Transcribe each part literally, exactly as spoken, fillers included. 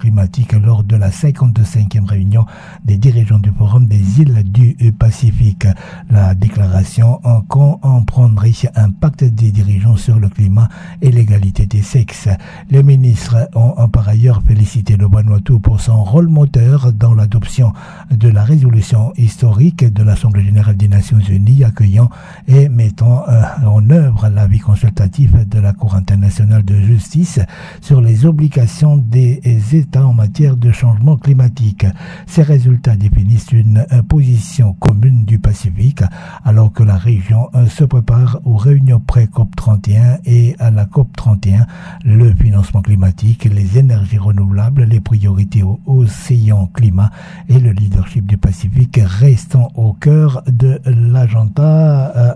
climatique lors de la cinquante-cinquième réunion des dirigeants du Forum des îles du Pacifique. La déclaration en comprendrait un pacte des dirigeants sur le climat et l'égalité des sexes. Les ministres ont par ailleurs félicité le Vanuatu pour son rôle moteur dans l'adoption de la résolution historique de l'Assemblée générale des Nations unies accueillant et mettant euh, en œuvre l'avis consultatif de la Cour internationale de justice sur les obligations des États en matière de changement climatique. Ces résultats définissent une euh, position commune du Pacifique alors que la région euh, se prépare aux réunions pré-C O P trente et un et à la C O P trente et un, le financement climatique, les énergies renouvelables, les priorités au océan climat et le leadership du Pacifique restant au cœur de l'agenda euh,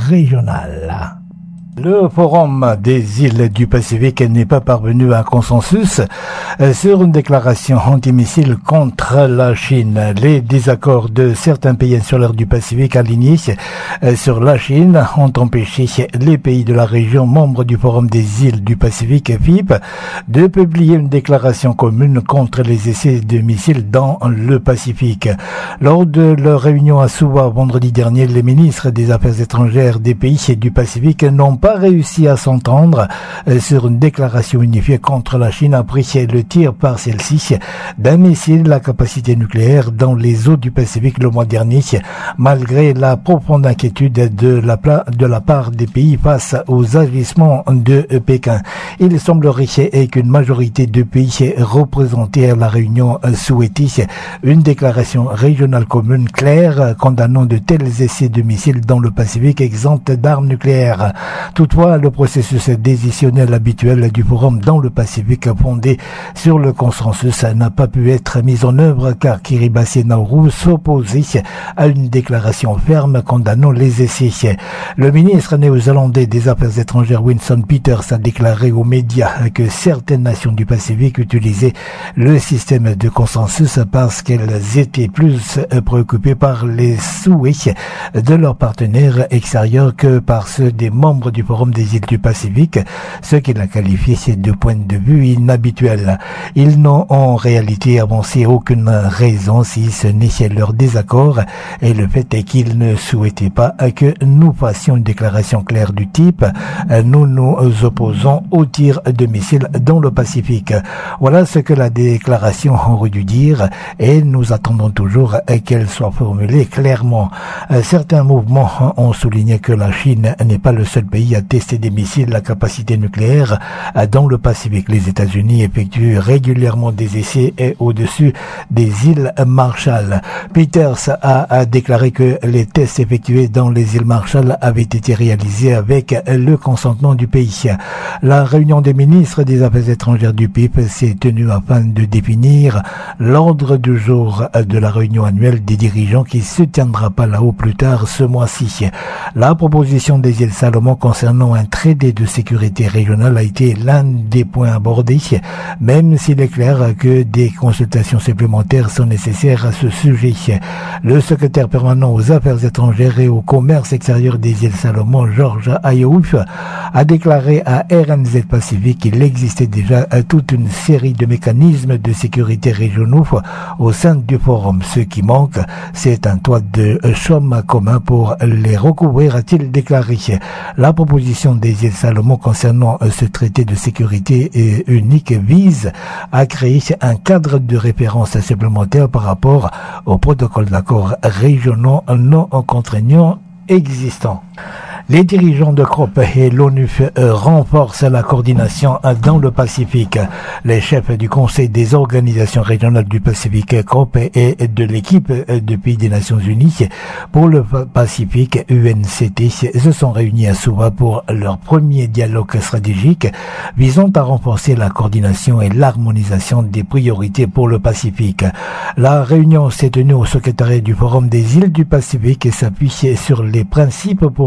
régional. Le Forum des îles du Pacifique n'est pas parvenu à un consensus sur une déclaration antimissile contre la Chine. Les désaccords de certains pays insulaires du Pacifique alignés sur la Chine ont empêché les pays de la région membres du Forum des îles du Pacifique, F I P, de publier une déclaration commune contre les essais de missiles dans le Pacifique. Lors de leur réunion à Suva vendredi dernier, les ministres des Affaires étrangères des pays du Pacifique n'ont pas réussi à s'entendre sur une déclaration unifiée contre la Chine après le tir par celle-ci d'un missile à capacité nucléaire dans les eaux du Pacifique le mois dernier, malgré la profonde inquiétude de la, de la part des pays face aux agissements de Pékin. Il semblerait qu'une majorité de pays représentés à la réunion souhaitait une déclaration régionale commune claire condamnant de tels essais de missiles dans le Pacifique exempts d'armes nucléaires. Toutefois, le processus décisionnel habituel du Forum dans le Pacifique fondé sur le consensus n'a pas pu être mis en œuvre car Kiribati Nauru s'opposait à une déclaration ferme condamnant les essais. Le ministre néo-zélandais des Affaires étrangères Winston Peters a déclaré aux médias que certaines nations du Pacifique utilisaient le système de consensus parce qu'elles étaient plus préoccupées par les souhaits de leurs partenaires extérieurs que par ceux des membres du Forum des îles du Pacifique, ce qu'il a qualifié de point de vue inhabituel. Ils n'ont en réalité avancé aucune raison si ce n'est leur désaccord et le fait est qu'ils ne souhaitaient pas que nous fassions une déclaration claire du type « Nous nous opposons au tir de missiles dans le Pacifique ». Voilà ce que la déclaration aurait dû dire et nous attendons toujours qu'elle soit formulée clairement. Certains mouvements ont souligné que la Chine n'est pas le seul pays à tester des missiles à capacité nucléaire dans le Pacifique. Les États-Unis effectuent régulièrement des essais au-dessus des îles Marshall. Peters a, a déclaré que les tests effectués dans les îles Marshall avaient été réalisés avec le consentement du pays. La réunion des ministres des Affaires étrangères du P I P s'est tenue afin de définir l'ordre du jour de la réunion annuelle des dirigeants qui se tiendra pas là-haut plus tard ce mois-ci. La proposition des îles Salomon concernant un traité de sécurité régionale a été l'un des points abordés, même s'il est clair que des consultations supplémentaires sont nécessaires à ce sujet. Le secrétaire permanent aux affaires étrangères et au commerce extérieur des îles Salomon, George Ayouf, a déclaré à R N Z Pacifique qu'il existait déjà toute une série de mécanismes de sécurité régionaux au sein du forum. Ce qui manque, c'est un toit de chaume commun pour les recouvrir, a-t-il déclaré. La proposition des îles Salomon concernant ce traité de sécurité unique vise à créer un cadre de référence supplémentaire par rapport au protocole d'accords régionaux non contraignants existants. Les dirigeants de C O P et l'ONU renforcent la coordination dans le Pacifique. Les chefs du Conseil des organisations régionales du Pacifique, C O P, et de l'équipe de pays des Nations Unies pour le Pacifique, U N C T, se sont réunis à Suva pour leur premier dialogue stratégique visant à renforcer la coordination et l'harmonisation des priorités pour le Pacifique. La réunion s'est tenue au secrétariat du Forum des îles du Pacifique et s'appuie sur les principes pour le dialogue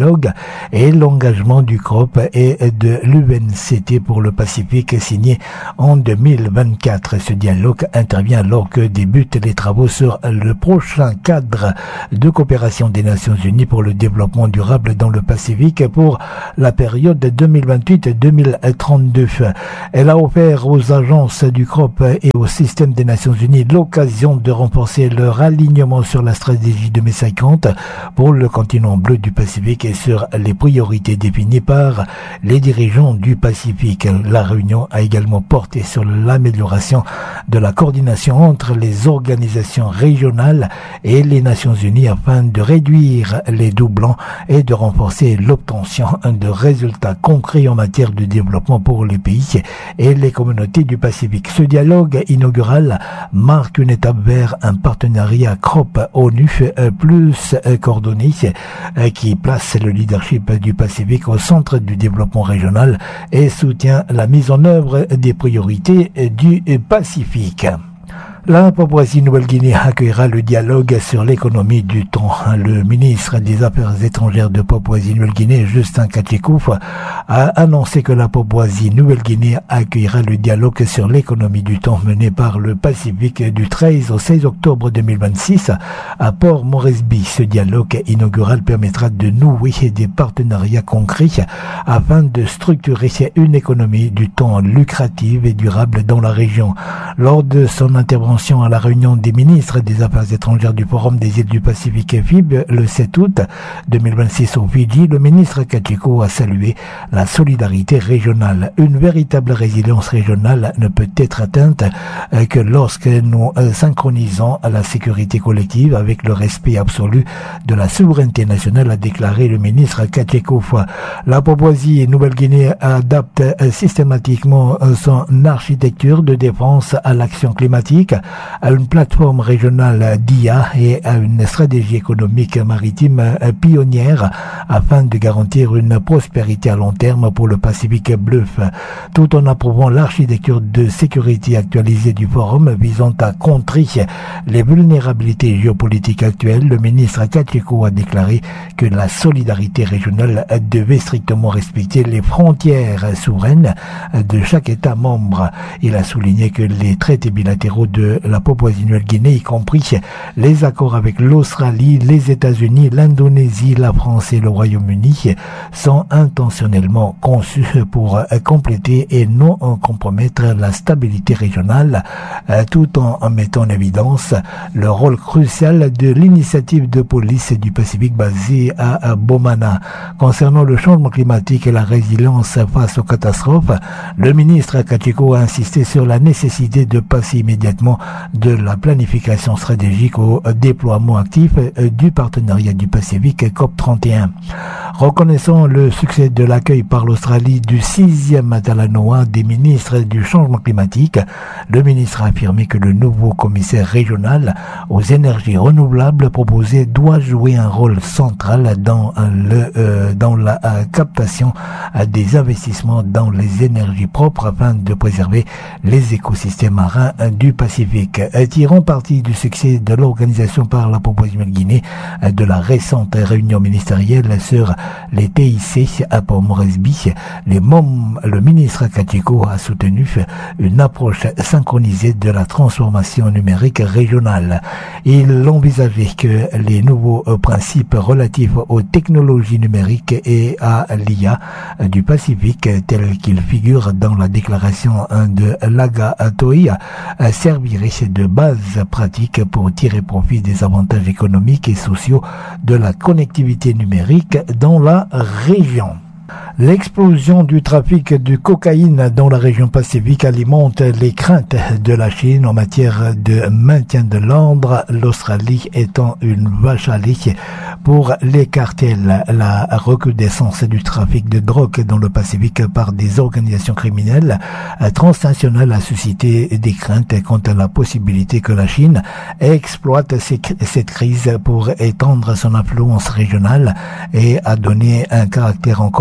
dialogue et l'engagement du C R O P et de l'U N C T pour le Pacifique signé en deux mille vingt-quatre. Ce dialogue intervient alors que débutent les travaux sur le prochain cadre de coopération des Nations Unies pour le développement durable dans le Pacifique pour la période deux mille vingt-huit à deux mille trente-deux. Elle a offert aux agences du C R O P et au système des Nations Unies l'occasion de renforcer leur alignement sur la stratégie deux mille cinquante pour le continent bleu du Pacifique et sur les priorités définies par les dirigeants du Pacifique. La réunion a également porté sur l'amélioration de la coordination entre les organisations régionales et les Nations Unies afin de réduire les doublons et de renforcer l'obtention de résultats concrets en matière de développement pour les pays et les communautés du Pacifique. Ce dialogue inaugural marque une étape vers un partenariat C R O P-ONU plus coordonné qui place le leadership du Pacifique au centre du développement régional et soutient la mise en œuvre des priorités du Pacifique. La Papouasie-Nouvelle-Guinée accueillera le dialogue sur l'économie du temps. Le ministre des Affaires étrangères de Papouasie-Nouvelle-Guinée, Justin Kachikouf, a annoncé que la Papouasie-Nouvelle-Guinée accueillera le dialogue sur l'économie du temps mené par le Pacifique du treize au seize octobre deux mille vingt-six à Port Moresby. Ce dialogue inaugural permettra de nouer des partenariats concrets afin de structurer une économie du temps lucrative et durable dans la région. Lors de son intervention à la réunion des ministres des Affaires étrangères du Forum des îles du Pacifique F I B le sept août deux mille vingt-six au Fidji, le ministre Kachiko a salué la solidarité régionale. Une véritable résilience régionale ne peut être atteinte que lorsque nous synchronisons la sécurité collective avec le respect absolu de la souveraineté nationale, a déclaré le ministre Kachiko. La Papouasie et Nouvelle-Guinée adapte systématiquement son architecture de défense à l'action climatique, à une plateforme régionale d'I A et à une stratégie économique maritime pionnière afin de garantir une prospérité à long terme pour le Pacifique bleu, tout en approuvant l'architecture de sécurité actualisée du forum visant à contrer les vulnérabilités géopolitiques actuelles. Le ministre Kachiko a déclaré que la solidarité régionale devait strictement respecter les frontières souveraines de chaque État membre. Il a souligné que les traités bilatéraux de la Papouasie-Nouvelle-Guinée, y compris les accords avec l'Australie, les États-Unis, l'Indonésie, la France et le Royaume-Uni, sont intentionnellement conçus pour compléter et non compromettre la stabilité régionale, tout en mettant en évidence le rôle crucial de l'initiative de police du Pacifique basée à Bomana. Concernant le changement climatique et la résilience face aux catastrophes, le ministre Kachiko a insisté sur la nécessité de passer immédiatement de la planification stratégique au déploiement actif du partenariat du Pacifique C O P trente et un. Reconnaissant le succès de l'accueil par l'Australie du sixième Talanoa des ministres du changement climatique, le ministre a affirmé que le nouveau commissaire régional aux énergies renouvelables proposé doit jouer un rôle central dans le euh, dans la euh, captation euh, des investissements dans les énergies propres afin de préserver les écosystèmes marins euh, du Pacifique. Euh, tirant parti du succès de l'organisation par la Papouasie-Nouvelle-Guinée euh, de la récente réunion ministérielle sur les T I C à Port Moresby, les membres, le ministre Kachiko a soutenu une approche synchronisée de la transformation numérique régionale. Il envisageait que les nouveaux principes relatifs aux technologies numériques et à l'I A du Pacifique, tels qu'ils figurent dans la déclaration de l'Agatoi, serviraient de base pratique pour tirer profit des avantages économiques et sociaux de la connectivité numérique dans la région. L'explosion du trafic de cocaïne dans la région Pacifique alimente les craintes de la Chine en matière de maintien de l'ordre, l'Australie étant une vache à lait pour les cartels. La recrudescence du trafic de drogue dans le Pacifique par des organisations criminelles transnationales a suscité des craintes quant à la possibilité que la Chine exploite cette crise pour étendre son influence régionale et a donné un caractère encore plus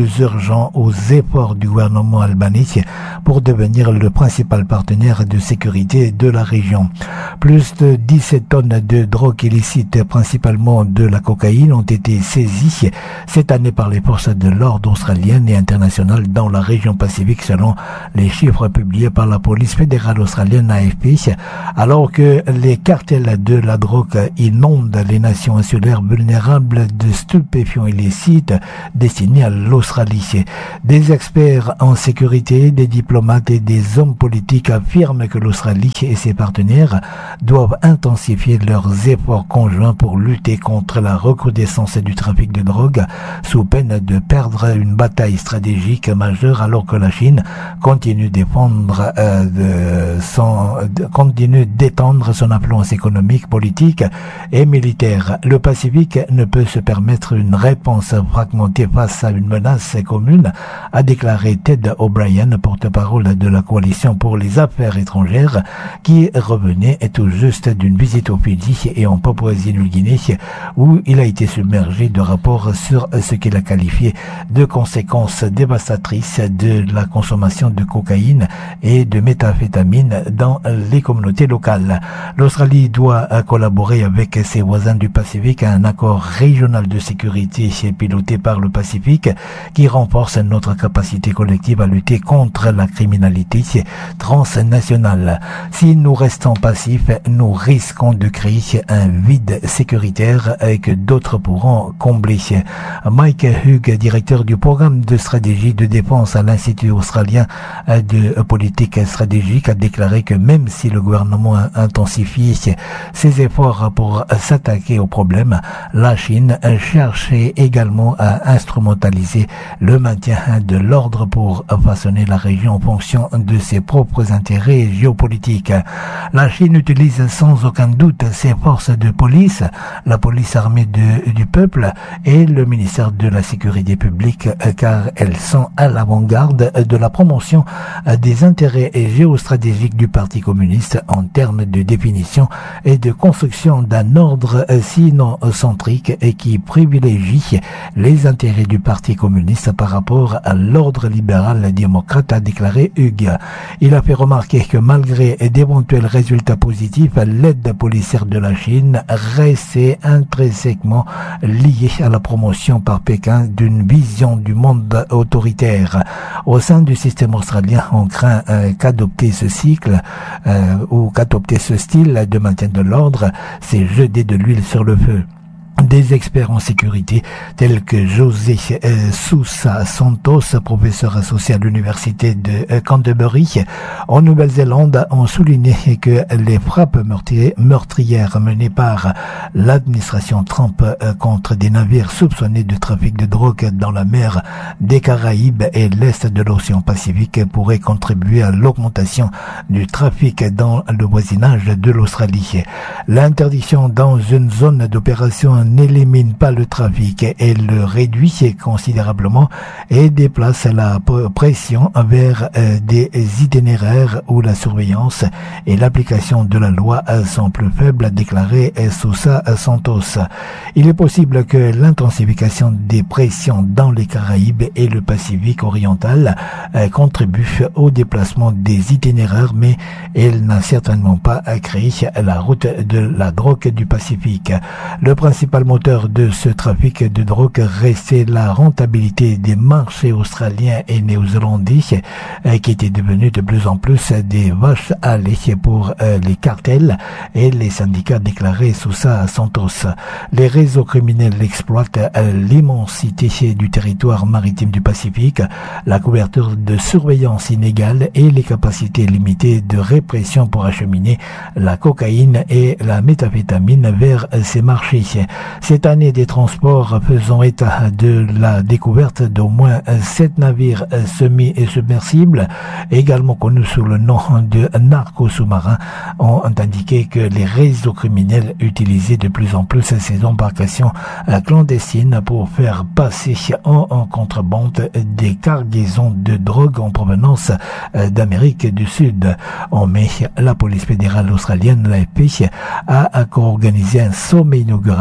plus urgent aux efforts du gouvernement albanais pour devenir le principal partenaire de sécurité de la région. Plus de dix-sept tonnes de drogue illicite, principalement de la cocaïne, ont été saisies cette année par les forces de l'ordre australiennes et internationales dans la région Pacifique, selon les chiffres publiés par la police fédérale australienne A F P, alors que les cartels de la drogue inondent les nations insulaires vulnérables de stupéfiants illicites destinés à l'Australie. Des experts en sécurité, des diplomates et des hommes politiques affirment que l'Australie et ses partenaires doivent intensifier leurs efforts conjoints pour lutter contre la recrudescence du trafic de drogue, sous peine de perdre une bataille stratégique majeure, alors que la Chine continue d'étendre euh, de son de, continue d'étendre son influence économique, politique et militaire. Le Pacifique ne peut se permettre une réponse fragmentée face à une menace commune, a déclaré Ted O'Brien, porte-parole de la coalition pour les affaires étrangères, qui revenait tout juste d'une visite aux Fidji et en Papouasie-Nouvelle-Guinée, où il a été submergé de rapports sur ce qu'il a qualifié de conséquences dévastatrices de la consommation de cocaïne et de méthamphétamine dans les communautés locales. L'Australie doit collaborer avec ses voisins du Pacifique à un accord régional de sécurité piloté par le Pacifique qui renforce notre capacité collective à lutter contre la criminalité transnationale. Si nous restons passifs, nous risquons de créer un vide sécuritaire que d'autres pourront combler. Mike Hughes, directeur du programme de stratégie de défense à l'Institut australien de politique stratégique, a déclaré que même si le gouvernement a intensifié ses efforts pour s'attaquer au problème, la Chine cherchait également à instrumentaliser le maintien de l'ordre pour façonner la région en fonction de ses propres intérêts géopolitiques. La Chine utilise sans aucun doute ses forces de police, la police armée de, du peuple et le ministère de la Sécurité publique, car elles sont à l'avant-garde de la promotion des intérêts géostratégiques du Parti communiste en termes de définition et de construction d'un ordre sino-centrique et qui privilégie les intérêts du Parti communiste par rapport à l'ordre libéral-démocrate, a déclaré Hugues. Il a fait remarquer que malgré d'éventuels résultats positifs, l'aide policière de la Chine restait intrinsèquement liée à la promotion par Pékin d'une vision du monde autoritaire. Au sein du système australien, on craint euh, qu'adopter ce cycle euh, ou qu'adopter ce style de maintien de l'ordre, c'est jeter de l'huile sur le feu. Des experts en sécurité tels que José euh, Sousa Santos, professeur associé à l'université de euh, Canterbury en Nouvelle-Zélande, ont souligné que les frappes meurtrières, meurtrières menées par l'administration Trump euh, contre des navires soupçonnés de trafic de drogue dans la mer des Caraïbes et l'est de l'océan Pacifique pourraient contribuer à l'augmentation du trafic dans le voisinage de l'Australie. L'interdiction dans une zone d'opération n'élimine pas le trafic, elle le réduit considérablement et déplace la pression vers euh, des itinéraires où la surveillance et l'application de la loi sont plus faibles, a déclaré Sousa Santos. Il est possible que l'intensification des pressions dans les Caraïbes et le Pacifique oriental euh, contribue au déplacement des itinéraires, mais elle n'a certainement pas créé la route de la drogue du Pacifique. Le principal Le moteur de ce trafic de drogue restait la rentabilité des marchés australiens et néo-zélandais qui étaient devenus de plus en plus des vaches à lait pour les cartels et les syndicats, déclarés Sousa Santos. Les réseaux criminels exploitent l'immensité du territoire maritime du Pacifique, la couverture de surveillance inégale et les capacités limitées de répression pour acheminer la cocaïne et la méthamphétamine vers ces marchés. Cette année, des transports faisant état de la découverte d'au moins sept navires semi-submersibles, également connus sous le nom de narco-sous-marins, ont indiqué que les réseaux criminels utilisaient de plus en plus ces embarcations clandestines pour faire passer en, en contrebande des cargaisons de drogue en provenance d'Amérique du Sud. En mai, la police fédérale australienne, l'A F P, a co-organisé un sommet inaugural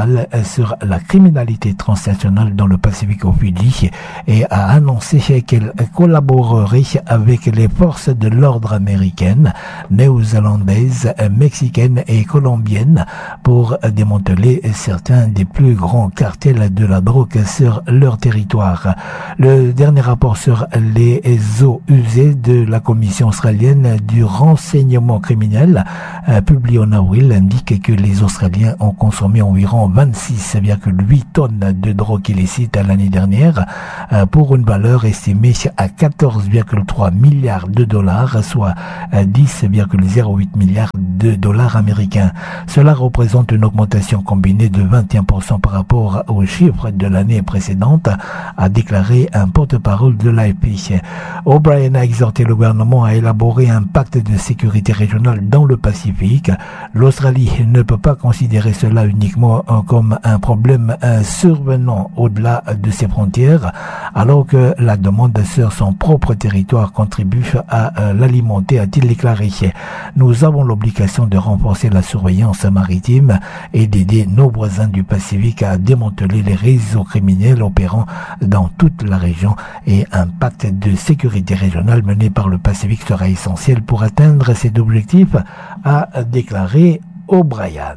sur la criminalité transnationale dans le Pacifique au Fidji et a annoncé qu'elle collaborerait avec les forces de l'ordre américaines, néo-zélandaises, mexicaines et colombiennes pour démanteler certains des plus grands cartels de la drogue sur leur territoire. Le dernier rapport sur les eaux usées de la Commission australienne du renseignement criminel, euh, publié en avril, indique que les Australiens ont consommé environ vingt-six virgule huit tonnes de drogue illicite l'année dernière, euh, pour une valeur estimée à quatorze virgule trois milliards de dollars, soit euh, dix virgule zéro huit milliards de dollars américains. Cela représente une augmentation combinée de vingt et un pour cent par rapport aux chiffres de l'année précédente, a déclaré un porte-parole de l'A F P. O'Brien a exhorté le gouvernement à élaborer un pacte de sécurité régionale dans le Pacifique. L'Australie ne peut pas considérer cela uniquement comme un problème survenant au-delà de ses frontières, alors que la demande sur son propre territoire contribue à l'alimenter, a-t-il déclaré. Nous avons l'obligation de renforcer la surveillance maritime et d'aider nos voisins du Pacifique à démanteler les réseaux criminels opérant dans toute la région, et un pacte de sécurité régionale mené par le Pacifique sera essentiel pour atteindre cet objectif, a déclaré O'Brien.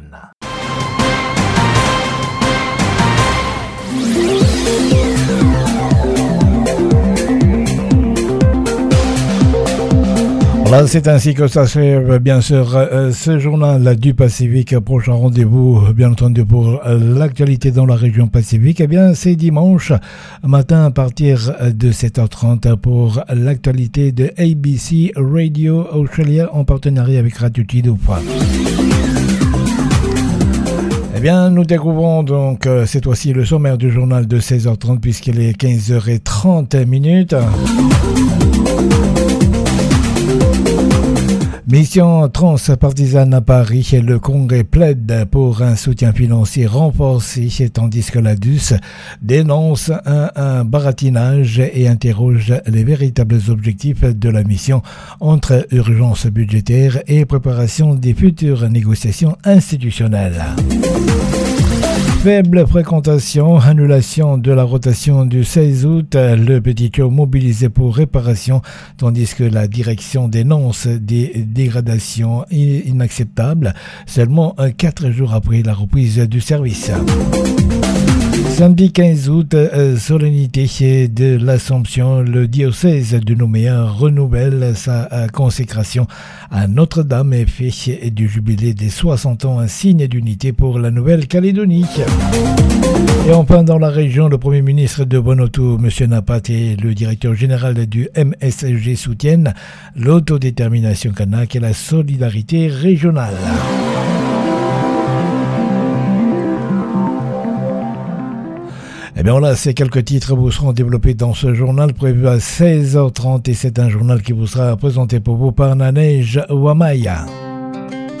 Voilà, c'est ainsi que s'achève bien sûr euh, ce journal du Pacifique. Prochain rendez-vous, bien entendu, pour euh, l'actualité dans la région Pacifique. Eh bien, c'est dimanche matin à partir de sept heures trente pour l'actualité de A B C Radio Australia en partenariat avec Radio Tidoufa. Eh bien, nous découvrons donc euh, cette fois-ci le sommaire du journal de seize heures trente puisqu'il est quinze heures trente minutes. Mission transpartisane à Paris, le Congrès plaide pour un soutien financier renforcé, tandis que la D U S dénonce un, un baratinage et interroge les véritables objectifs de la mission entre urgence budgétaire et préparation des futures négociations institutionnelles. Faible fréquentation, annulation de la rotation du seize août, le Petit Joe mobilisé pour réparation, tandis que la direction dénonce des dégradations inacceptables, seulement quatre jours après la reprise du service. Samedi quinze août, euh, solennité de l'Assomption, le diocèse de Nouméa renouvelle sa euh, consécration à Notre-Dame et fait du jubilé des soixante ans un signe d'unité pour la Nouvelle-Calédonie. Et enfin, dans la région, le Premier ministre de Vanuatu, M. Napat, et le directeur général du M S G soutiennent l'autodétermination kanak et la solidarité régionale. Eh bien voilà, ces quelques titres vous seront développés dans ce journal prévu à seize heures trente et c'est un journal qui vous sera présenté pour vous par Nanej Wamaya.